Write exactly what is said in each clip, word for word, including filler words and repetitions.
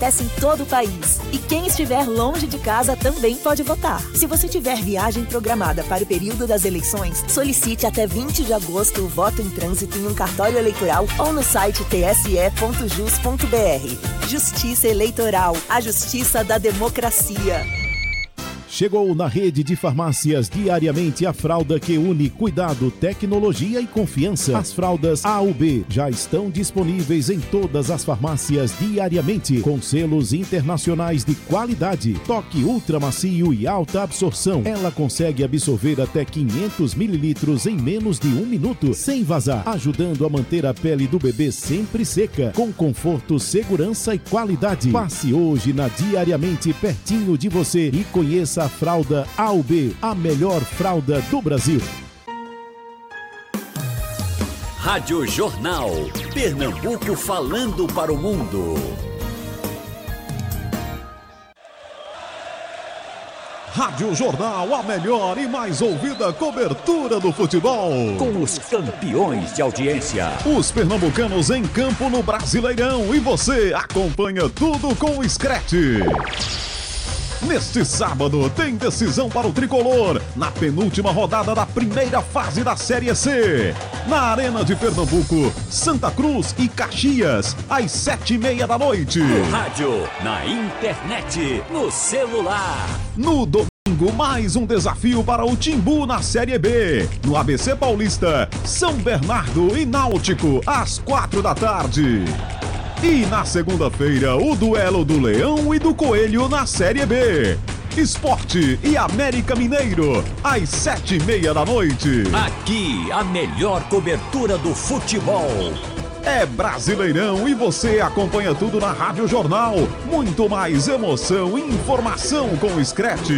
acontece em todo o país. E quem estiver longe de casa também pode votar. Se você tiver viagem programada para o período das eleições, solicite até vinte de agosto o voto em trânsito em um cartório eleitoral ou no site t s e ponto jus ponto b r. Justiça Eleitoral, a justiça da democracia. Chegou na rede de farmácias diariamente a fralda que une cuidado, tecnologia e confiança. As fraldas A U B já estão disponíveis em todas as farmácias diariamente, com selos internacionais de qualidade, toque ultra macio e alta absorção. Ela consegue absorver até quinhentos mililitros em menos de um minuto, sem vazar, ajudando a manter a pele do bebê sempre seca, com conforto, segurança e qualidade. Passe hoje na Diariamente pertinho de você e conheça a fralda A U B, a melhor fralda do Brasil. Rádio Jornal, Pernambuco falando para o mundo. Rádio Jornal, a melhor e mais ouvida cobertura do futebol. Com os campeões de audiência. Os pernambucanos em campo no Brasileirão. E você acompanha tudo com o Scratch. Neste sábado tem decisão para o tricolor na penúltima rodada da primeira fase da Série C. Na Arena de Pernambuco, Santa Cruz e Caxias, às sete e meia da noite. No rádio, na internet, no celular. No domingo, mais um desafio para o Timbu na Série B. No A B C Paulista, São Bernardo e Náutico, às quatro da tarde. E na segunda-feira, o duelo do Leão e do Coelho na Série B. Esporte e América Mineiro, às sete e meia da noite. Aqui, a melhor cobertura do futebol. É Brasileirão e você acompanha tudo na Rádio Jornal. Muito mais emoção e informação com o Scratch.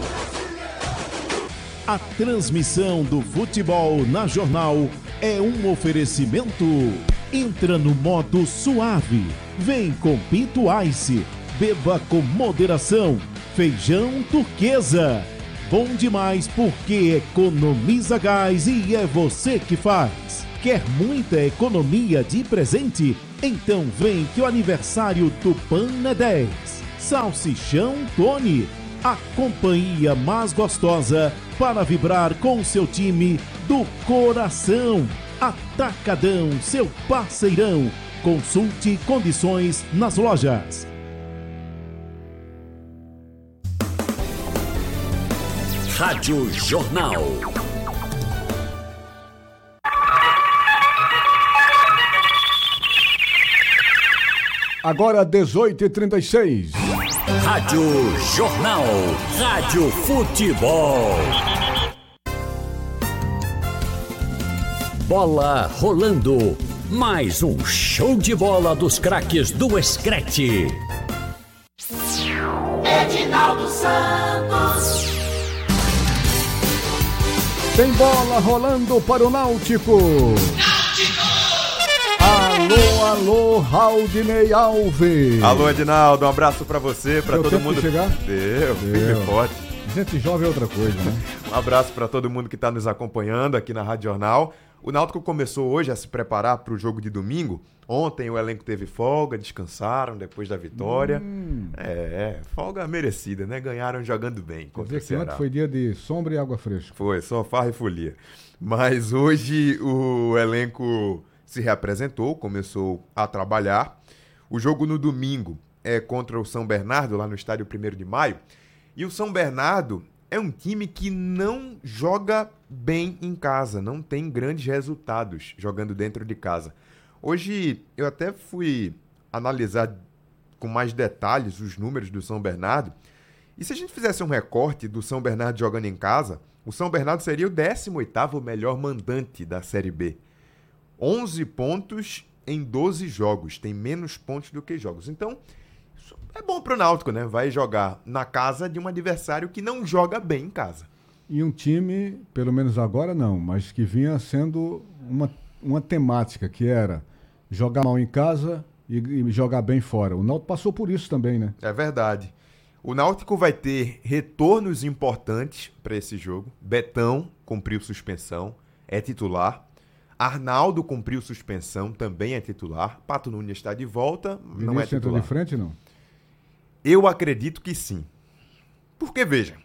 A transmissão do futebol na Jornal é um oferecimento. Entra no modo suave. Vem com Pinto Ice. Beba com moderação. Feijão Turquesa. Bom demais porque economiza gás e é você que faz. Quer muita economia de presente? Então vem que o aniversário do Pan é dez. Salsichão Tony. A companhia mais gostosa para vibrar com seu time do coração. Atacadão, seu parceirão. Consulte condições nas lojas. Rádio Jornal. Agora dezoito e trinta e seis. Rádio Jornal. Rádio Futebol. Bola rolando. Mais um show de bola dos craques do Scratch. Edinaldo Santos. Tem bola rolando para o Náutico. Náutico! Alô, alô, Raudinei Alves. Alô, Edinaldo, um abraço pra você, pra Deu todo tempo mundo. de chegar? Deu, Deu. firme e forte. Gente jovem é outra coisa, né? Um abraço pra todo mundo que tá nos acompanhando aqui na Rádio Jornal. O Náutico começou hoje a se preparar para o jogo de domingo. Ontem o elenco teve folga, descansaram depois da vitória. Hum. É, folga merecida, né? Ganharam jogando bem contra o Ceará. Ontem foi dia de sombra e água fresca. Foi, só farra e folia. Mas hoje o elenco se reapresentou, começou a trabalhar. O jogo no domingo é contra o São Bernardo, lá no estádio primeiro de maio. E o São Bernardo é um time que não joga bem em casa, não tem grandes resultados jogando dentro de casa. Hoje eu até fui analisar com mais detalhes os números do São Bernardo, e se a gente fizesse um recorte do São Bernardo jogando em casa, o São Bernardo seria o décimo oitavo melhor mandante da Série B. onze pontos em doze jogos, tem menos pontos do que jogos. Então, isso é bom pro Náutico, né? Vai jogar na casa de um adversário que não joga bem em casa. E um time, pelo menos agora não, mas que vinha sendo uma, uma temática, que era jogar mal em casa e, e jogar bem fora. O Náutico passou por isso também, né? É verdade. O Náutico vai ter retornos importantes para esse jogo. Betão cumpriu suspensão, é titular. Arnaldo cumpriu suspensão, também é titular. Pato Nunes está de volta, Vinícius não é titular. entrou de frente, não? Eu acredito que sim. Porque, veja,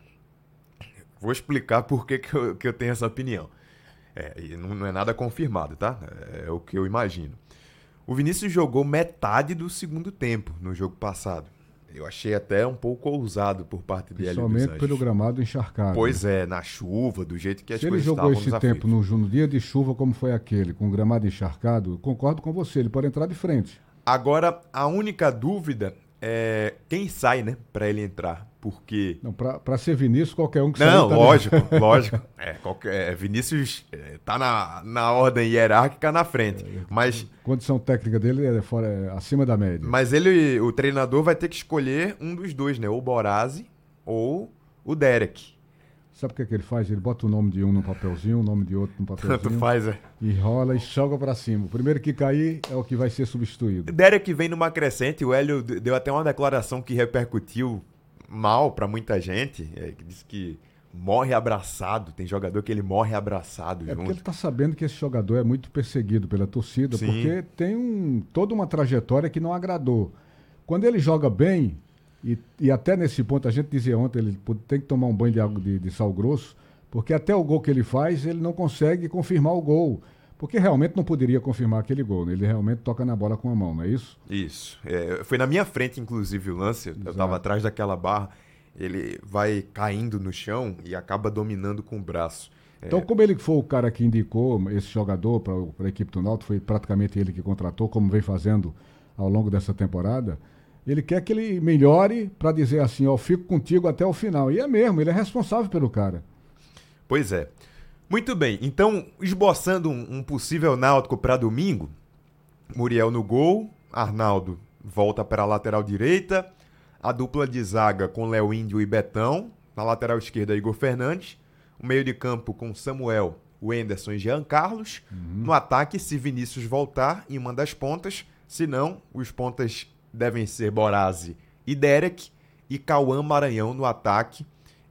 vou explicar por que, que, eu, que eu tenho essa opinião. É, e não, não é nada confirmado, tá? É, é o que eu imagino. O Vinícius jogou metade do segundo tempo no jogo passado. Eu achei até um pouco ousado por parte dele. Principalmente pelo gramado encharcado. Pois é, na chuva, do jeito que as Se coisas ele estavam jogou esse tempo no, no dia de chuva como foi aquele, com o gramado encharcado, eu concordo com você, ele pode entrar de frente. Agora, a única dúvida é quem sai, né, pra ele entrar. Porque... Não, pra, pra ser Vinícius, qualquer um que Não, sai... lógico, tá lógico. É, qualquer, é, Vinícius é, tá na, na ordem hierárquica na frente. É, mas... A condição técnica dele é, fora, é acima da média. Mas ele, o treinador vai ter que escolher um dos dois, né? Ou o Borazzi ou o Derek. Sabe o que, é que ele faz? Ele bota o nome de um num papelzinho, o nome de outro num papelzinho. Tanto faz, é. E rola e joga pra cima. O primeiro que cair é o que vai ser substituído. O Derek vem numa crescente. O Hélio deu até uma declaração que repercutiu mal pra muita gente. É, que disse que morre abraçado. Tem jogador que ele morre abraçado É junto. porque ele tá sabendo que esse jogador é muito perseguido pela torcida, Sim. porque tem um, toda uma trajetória que não agradou. Quando ele joga bem... E, e até nesse ponto, a gente dizia ontem, ele tem que tomar um banho de, água, de, de sal grosso, porque até o gol que ele faz, ele não consegue confirmar o gol. Porque realmente não poderia confirmar aquele gol, né? Ele realmente toca na bola com a mão, não é isso? Isso. É, foi na minha frente, inclusive, o lance. Exato. Eu estava atrás daquela barra. Ele vai caindo no chão e acaba dominando com o braço. Então, é... como ele foi o cara que indicou esse jogador para a equipe do Náutico, foi praticamente ele que contratou, como vem fazendo ao longo dessa temporada... Ele quer que ele melhore para dizer assim, ó, fico contigo até o final. E é mesmo, ele é responsável pelo cara. Pois é. Muito bem, então, esboçando um, um possível Náutico para domingo, Muriel no gol, Arnaldo volta para a lateral direita, a dupla de zaga com Léo Índio e Betão, na lateral esquerda Igor Fernandes, o meio de campo com Samuel, Wenderson e Jean Carlos, uhum. No ataque, se Vinícius voltar em uma das pontas, se não, os pontas... devem ser Borazzi e Derek e Cauã Maranhão no ataque.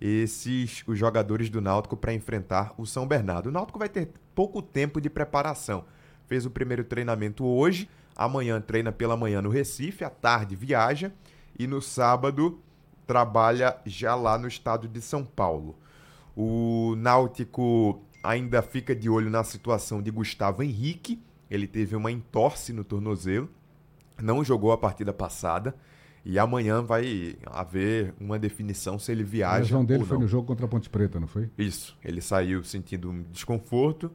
Esses os jogadores do Náutico para enfrentar o São Bernardo. O Náutico vai ter pouco tempo de preparação. Fez o primeiro treinamento hoje, amanhã treina pela manhã no Recife, à tarde viaja e no sábado trabalha já lá no estado de São Paulo. O Náutico ainda fica de olho na situação de Gustavo Henrique. Ele teve uma entorse no tornozelo. Não jogou a partida passada e amanhã vai haver uma definição se ele viaja. A lesão dele ou não. Foi no jogo contra a Ponte Preta, não foi? Isso. Ele saiu sentindo um desconforto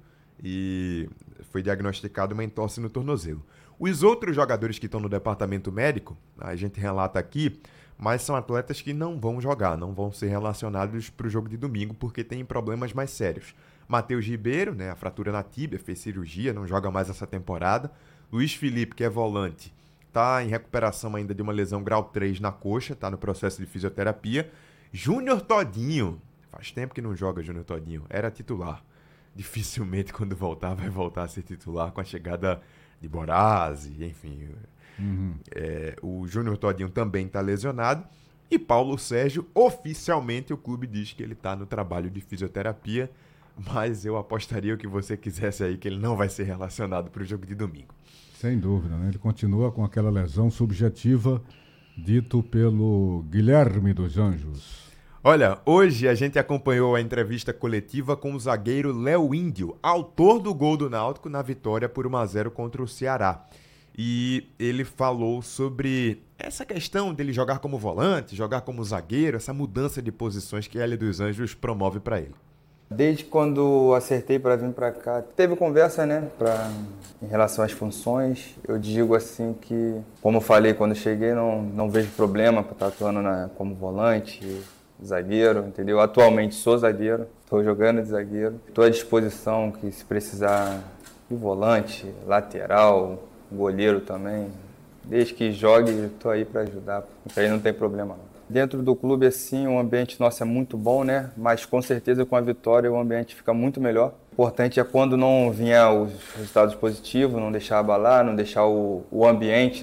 e foi diagnosticado uma entorse no tornozelo. Os outros jogadores que estão no departamento médico, a gente relata aqui, mas são atletas que não vão jogar, não vão ser relacionados para o jogo de domingo porque têm problemas mais sérios. Matheus Ribeiro, né, a fratura na tíbia, fez cirurgia, não joga mais essa temporada. Luiz Felipe, que é volante, está em recuperação ainda de uma lesão grau três na coxa, está no processo de fisioterapia. Júnior Todinho, faz tempo que não joga Júnior Todinho, era titular. Dificilmente quando voltar vai voltar a ser titular com a chegada de Borazzi, enfim. Uhum. É, o Júnior Todinho também está lesionado. E Paulo Sérgio, oficialmente o clube diz que ele está no trabalho de fisioterapia, mas eu apostaria o que você quisesse aí que ele não vai ser relacionado para o jogo de domingo. Sem dúvida, né? Ele continua com aquela lesão subjetiva dito pelo Guilherme dos Anjos. Olha, hoje a gente acompanhou a entrevista coletiva com o zagueiro Léo Índio, autor do gol do Náutico na vitória por um a zero contra o Ceará. E ele falou sobre essa questão dele jogar como volante, jogar como zagueiro, essa mudança de posições que Hélio dos Anjos promove para ele. Desde quando acertei para vir para cá, teve conversa, né, pra, em relação às funções. Eu digo assim que, como eu falei quando cheguei, não, não vejo problema para estar atuando na, como volante, zagueiro, entendeu? Atualmente sou zagueiro, estou jogando de zagueiro. Estou à disposição que se precisar de volante, lateral, goleiro também. Desde que jogue, estou aí para ajudar, isso aí não tem problema não. Dentro do clube, assim, o ambiente nosso é muito bom, né? Mas com certeza com a vitória o ambiente fica muito melhor. O importante é quando não vier os resultados positivos, não deixar abalar, não deixar o, o ambiente, né,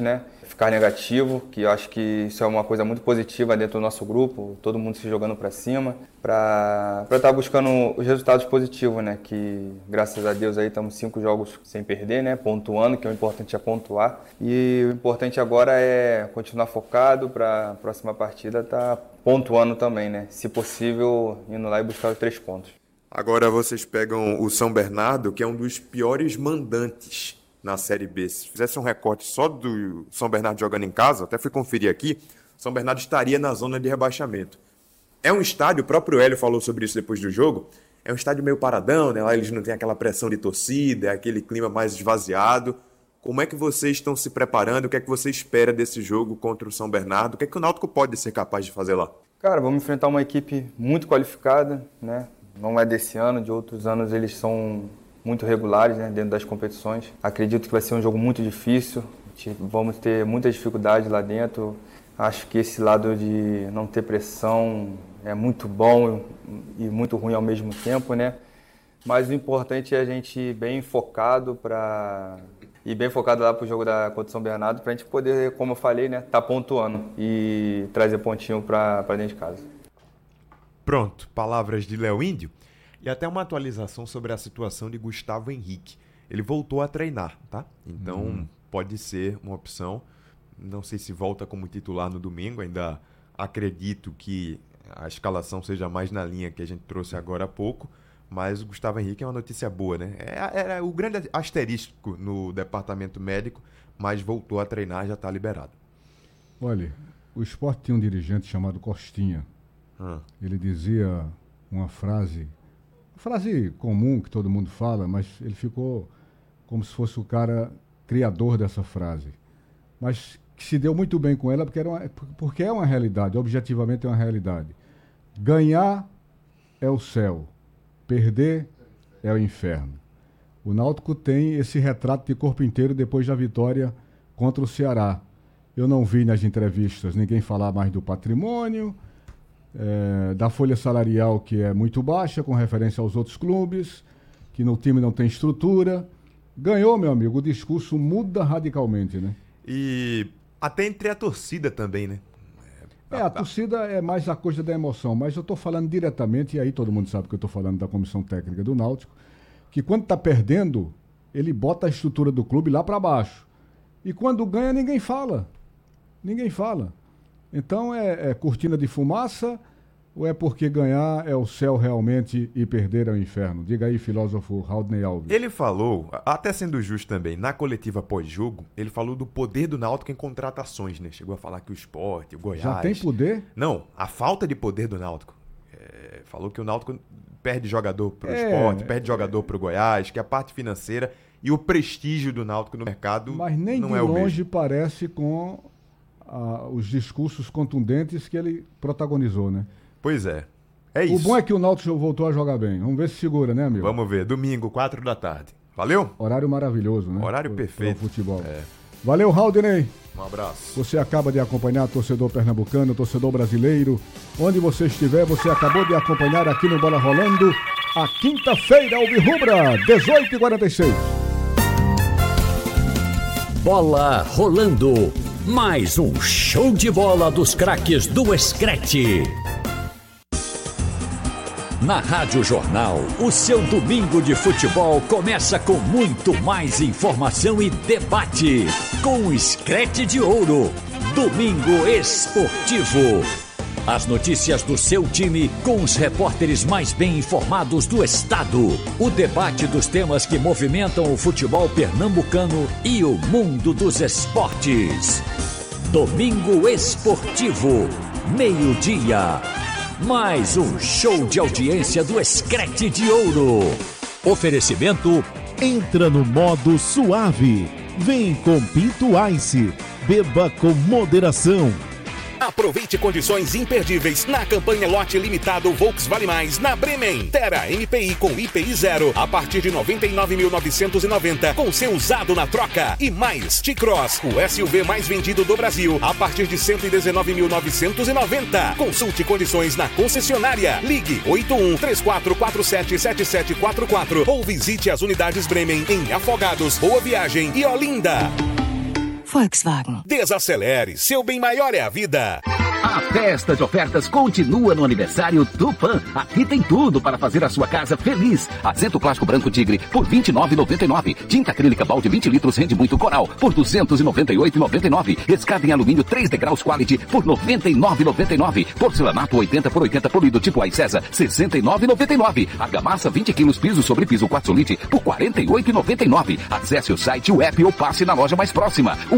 ficar negativo, que eu acho que isso é uma coisa muito positiva dentro do nosso grupo, todo mundo se jogando para cima, para estar buscando os resultados positivos, né? Que graças a Deus aí estamos cinco jogos sem perder, né? Pontuando, que o importante é pontuar. E o importante agora é continuar focado para a próxima partida estar tá pontuando também, né? Se possível, indo lá e buscar os três pontos. Agora vocês pegam o São Bernardo, que é um dos piores mandantes na Série B. Se fizesse um recorte só do São Bernardo jogando em casa, até fui conferir aqui, São Bernardo estaria na zona de rebaixamento. É um estádio, o próprio Hélio falou sobre isso depois do jogo, é um estádio meio paradão, né? Lá eles não têm aquela pressão de torcida, é aquele clima mais esvaziado. Como é que vocês estão se preparando? O que é que você espera desse jogo contra o São Bernardo? O que é que o Náutico pode ser capaz de fazer lá? Cara, vamos enfrentar uma equipe muito qualificada, né? Não é desse ano, de outros anos eles são muito regulares, né, dentro das competições. Acredito que vai ser um jogo muito difícil, vamos ter muita dificuldade lá dentro. Acho que esse lado de não ter pressão é muito bom e muito ruim ao mesmo tempo, né? Mas o importante é a gente ir bem focado para e bem focado lá para o jogo da contra São Bernardo, para a gente poder, como eu falei, né, tá pontuando e trazer pontinho para dentro de casa. Pronto, palavras de Léo Índio. E até uma atualização sobre a situação de Gustavo Henrique. Ele voltou a treinar, tá? Então hum. pode ser uma opção. Não sei se volta como titular no domingo, ainda acredito que a escalação seja mais na linha que a gente trouxe agora há pouco, mas o Gustavo Henrique é uma notícia boa, né? Era é, é o grande asterisco no departamento médico, mas voltou a treinar, já está liberado. Olha, o Sport tinha um dirigente chamado Costinha. Hum. Ele dizia uma frase... frase comum que todo mundo fala, mas ele ficou como se fosse o cara criador dessa frase. Mas que se deu muito bem com ela porque, era uma, porque é uma realidade, objetivamente é uma realidade. Ganhar é o céu, perder é o inferno. O Náutico tem esse retrato de corpo inteiro depois da vitória contra o Ceará. Eu não vi nas entrevistas ninguém falar mais do patrimônio, É, da folha salarial que é muito baixa com referência aos outros clubes, que no time não tem estrutura. Ganhou, meu amigo, o discurso muda radicalmente, né? E até entre a torcida também, né? É, a torcida é mais a coisa da emoção, mas eu estou falando diretamente, e aí todo mundo sabe que eu estou falando da comissão técnica do Náutico, que quando está perdendo, ele bota a estrutura do clube lá para baixo. E quando ganha, ninguém fala. Ninguém fala. Então é, é cortina de fumaça ou é porque ganhar é o céu realmente e perder é o inferno? Diga aí, filósofo Haldney Alves. Ele falou, até sendo justo também, na coletiva pós-jogo, ele falou do poder do Náutico em contratações, né? Chegou a falar que o Sport, o Goiás... Já tem poder? Não, a falta de poder do Náutico. É, falou que o Náutico perde jogador pro é, Sport, perde jogador pro Goiás, que a parte financeira e o prestígio do Náutico no mercado Mas nem não de é o mesmo. longe parece com... Ah, os discursos contundentes que ele protagonizou, né? Pois é, é isso. O bom é que o Náutico voltou a jogar bem. Vamos ver se segura, né, amigo? Vamos ver, domingo, quatro da tarde. Valeu? Horário maravilhoso, né? Horário perfeito. Pro futebol. É. Valeu, Haldney. Um abraço. Você acaba de acompanhar torcedor pernambucano, torcedor brasileiro. Onde você estiver, você acabou de acompanhar aqui no Bola Rolando a quinta-feira, Alvirrubra, dezoito e quarenta e seis. Bola Rolando. Mais um show de bola dos craques do Screte. Na Rádio Jornal, o seu domingo de futebol começa com muito mais informação e debate. Com o Screte de Ouro, Domingo Esportivo. As notícias do seu time com os repórteres mais bem informados do estado. O debate dos temas que movimentam o futebol pernambucano e o mundo dos esportes. Domingo Esportivo, meio-dia. Mais um show de audiência do Screte de Ouro. Oferecimento... Entra no modo suave. Vem com Pinto Ice. Beba com moderação. Aproveite condições imperdíveis na campanha lote limitado Volkswagen Mais na Bremen. Terra M P I com I P I zero a partir de noventa e nove mil novecentos e noventa com seu usado na troca. E mais, T-Cross, o S U V mais vendido do Brasil a partir de cento e dezenove mil novecentos e noventa. Consulte condições na concessionária. Ligue oito um três quatro quatro sete sete sete quatro quatro ou visite as unidades Bremen em Afogados, Boa Viagem e Olinda. Volkswagen. Desacelere, seu bem maior é a vida. A festa de ofertas continua no aniversário Tupã. Aqui tem tudo para fazer a sua casa feliz. Assento plástico branco Tigre por vinte e nove reais e noventa e nove centavos. Tinta acrílica balde vinte litros rende muito Coral por duzentos e noventa e oito reais e noventa e nove centavos. Escada em alumínio três degraus Quality por noventa e nove reais e noventa e nove centavos. Porcelanato oitenta por oitenta polido tipo Ai César sessenta e nove reais e noventa e nove centavos. Argamassa vinte quilos piso sobre piso Quartzolite por quarenta e oito reais e noventa e nove centavos. Acesse o site, o app ou passe na loja mais próxima.